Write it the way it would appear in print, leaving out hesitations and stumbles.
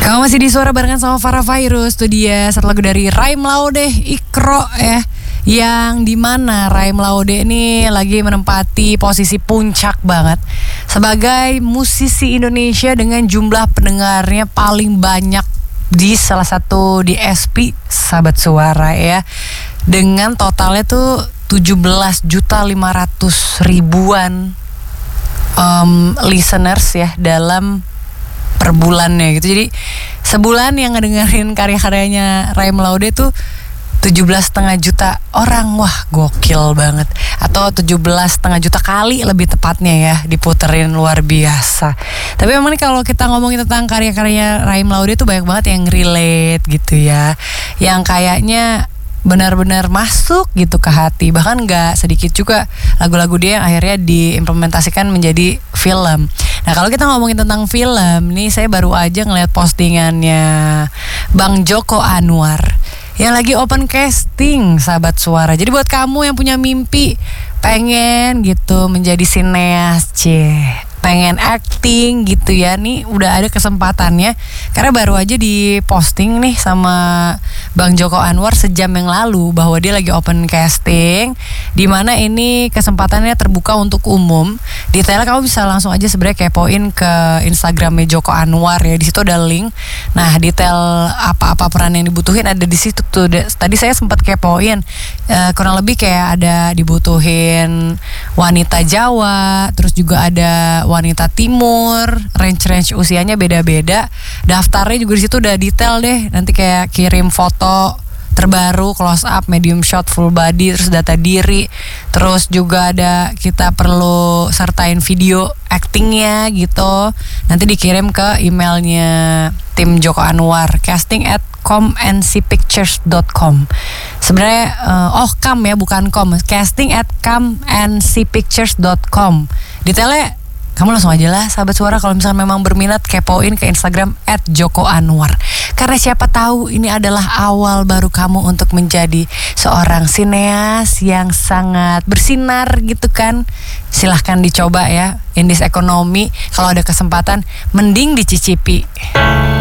Kamu masih di Suara barengan sama Farah Virus. Itu dia satu lagu dari Raim Laude, Ikro ya. Yang dimana Raim Laude ini lagi menempati posisi puncak banget sebagai musisi Indonesia dengan jumlah pendengarnya paling banyak di salah satu DSP Sahabat Suara ya. Dengan totalnya tuh 17.500.000-an listeners ya dalam per bulannya gitu. Jadi sebulan yang ngedengerin karya-karyanya Raim Laude tuh 17,5 juta orang. Wah, gokil banget. Atau 17,5 juta kali lebih tepatnya ya diputerin, luar biasa. Tapi memang nih kalau kita ngomongin tentang karya-karyanya Raim Laude tuh banyak banget yang relate gitu ya. Yang kayaknya benar-benar masuk gitu ke hati. Bahkan gak sedikit juga lagu-lagu dia yang akhirnya diimplementasikan menjadi film. Nah kalau kita ngomongin tentang film nih, saya baru aja ngeliat postingannya Bang Joko Anwar yang lagi open casting Sahabat Suara. Jadi buat kamu yang punya mimpi pengen gitu menjadi sineas, pengen acting gitu ya, nih udah ada kesempatannya. Karena baru aja diposting nih sama Bang Joko Anwar sejam yang lalu bahwa dia lagi open casting, dimana ini kesempatannya terbuka untuk umum. Detailnya kamu bisa langsung aja sebenarnya kepoin ke Instagramnya Joko Anwar ya, di situ ada link. Nah detail apa-apa peran yang dibutuhin ada di situ tuh. Tadi saya sempat kepoin, kurang lebih kayak ada dibutuhin wanita Jawa, terus juga ada wanita timur, range usianya beda-beda. Daftarnya juga di situ udah detail deh. Nanti kayak kirim foto terbaru, close up, medium shot, full body, terus data diri. Terus juga ada kita perlu sertain video actingnya gitu. Nanti dikirim ke emailnya tim Joko Anwar, casting@comncpictures.com. Sebenarnya com ya, bukan com. casting@comncpictures.com. Detailnya kamu langsung aja lah Sahabat Suara kalau misalnya memang berminat, kepoin ke Instagram @JokoAnwar. Karena siapa tahu ini adalah awal baru kamu untuk menjadi seorang sineas yang sangat bersinar gitu kan. Silahkan dicoba ya. In this economy, kalau ada kesempatan mending dicicipi.